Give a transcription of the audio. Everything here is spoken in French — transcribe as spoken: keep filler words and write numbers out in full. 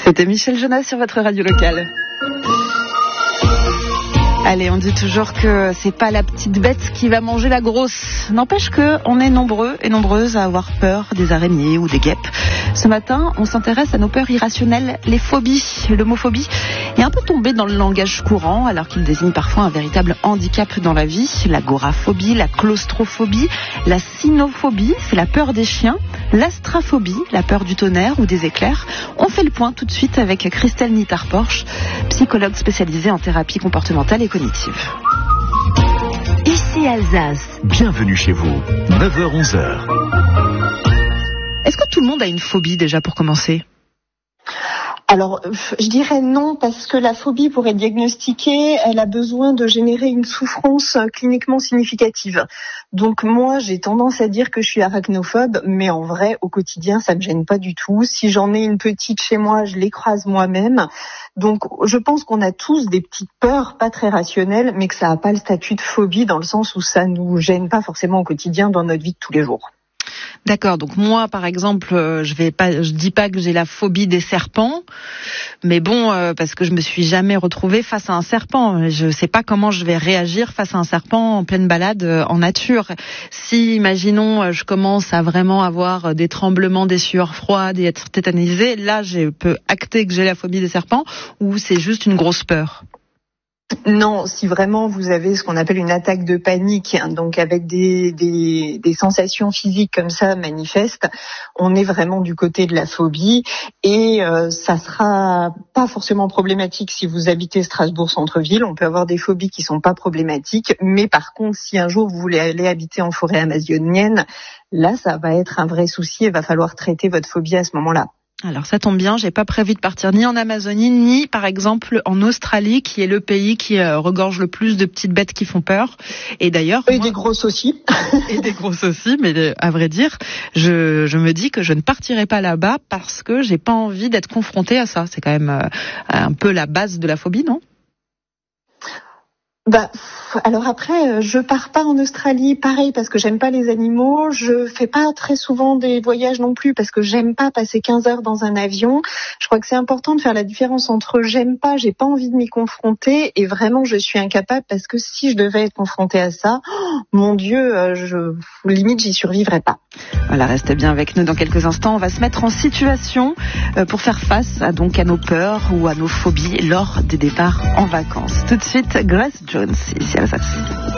C'était Michel Jonas sur votre radio locale. Allez, on dit toujours que c'est pas la petite bête qui va manger la grosse. N'empêche que on est nombreux et nombreuses à avoir peur des araignées ou des guêpes. Ce matin, on s'intéresse à nos peurs irrationnelles, les phobies. L'homophobie est un peu tombée dans le langage courant, alors qu'il désigne parfois un véritable handicap dans la vie. L'agoraphobie, la claustrophobie, la cynophobie, c'est la peur des chiens. L'astraphobie, la peur du tonnerre ou des éclairs. On fait le point tout de suite avec Christelle Nittard-Porche, psychologue spécialisée en thérapie comportementale et cognitive. Ici Alsace. Bienvenue chez vous, neuf heures onze heures. Est-ce que tout le monde a une phobie déjà pour commencer ? Alors, je dirais non, parce que la phobie, pour être diagnostiquée, elle a besoin de générer une souffrance cliniquement significative. Donc moi, j'ai tendance à dire que je suis arachnophobe, mais en vrai, au quotidien, ça me gêne pas du tout. Si j'en ai une petite chez moi, je l'écrase moi-même. Donc, je pense qu'on a tous des petites peurs, pas très rationnelles, mais que ça n'a pas le statut de phobie, dans le sens où ça nous gêne pas forcément au quotidien dans notre vie de tous les jours. D'accord, donc moi par exemple, je vais pas, je dis pas que j'ai la phobie des serpents, mais bon, euh, parce que je me suis jamais retrouvée face à un serpent. Je sais pas comment je vais réagir face à un serpent en pleine balade euh, en nature. Si, imaginons, je commence à vraiment avoir des tremblements, des sueurs froides et être tétanisée, là je peux acter que j'ai la phobie des serpents, ou c'est juste une grosse peur. Non, si vraiment vous avez ce qu'on appelle une attaque de panique, hein, donc avec des, des, des sensations physiques comme ça manifestes, on est vraiment du côté de la phobie et euh, ça sera pas forcément problématique si vous habitez Strasbourg centre-ville. On peut avoir des phobies qui sont pas problématiques, mais par contre, si un jour vous voulez aller habiter en forêt amazonienne, là, ça va être un vrai souci et va falloir traiter votre phobie à ce moment-là. Alors ça tombe bien, j'ai pas prévu de partir ni en Amazonie, ni par exemple en Australie, qui est le pays qui euh, regorge le plus de petites bêtes qui font peur. Et d'ailleurs... Et moi, des grosses aussi. et des grosses aussi, mais à vrai dire, je, je me dis que je ne partirai pas là-bas parce que j'ai pas envie d'être confrontée à ça. C'est quand même euh, un peu la base de la phobie, non ? Bah, alors après, je pars pas en Australie, pareil, parce que j'aime pas les animaux. Je fais pas très souvent des voyages non plus, parce que j'aime pas passer quinze heures dans un avion. Je crois que c'est important de faire la différence entre j'aime pas, j'ai pas envie de m'y confronter, et vraiment je suis incapable, parce que si je devais être confrontée à ça, oh, mon Dieu, je, limite j'y survivrais pas. Voilà, restez bien avec nous dans quelques instants. On va se mettre en situation pour faire face à, donc, à nos peurs ou à nos phobies lors des départs en vacances. Tout de suite, Grace Jones, ici à Alsace.